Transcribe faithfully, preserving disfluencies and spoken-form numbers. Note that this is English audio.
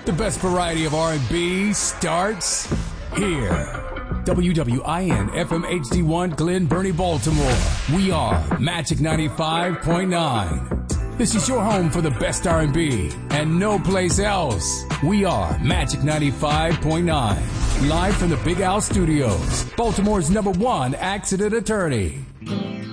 The best variety of R and B starts here. W W I N F M H D one Glen Burnie, Baltimore. We are Magic ninety-five point nine. This is your home for the best R and B and no place else. We are Magic ninety-five point nine. Live from the Big Al Studios, Baltimore's number one accident attorney.